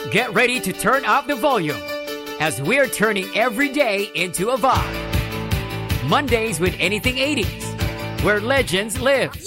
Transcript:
Get ready to turn up the volume as we're turning every day into a vibe. Mondays with Anything 80s, where legends live.